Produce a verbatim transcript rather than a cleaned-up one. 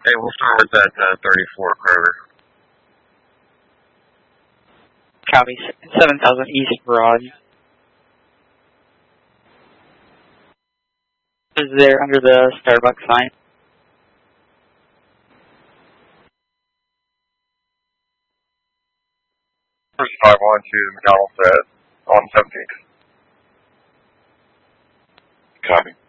Hey, we'll start with that uh, thirty-four Kroger. Copy. seven thousand East Broad. Is there under the Starbucks sign? five one to the McDonald's at on seventeenth. Copy.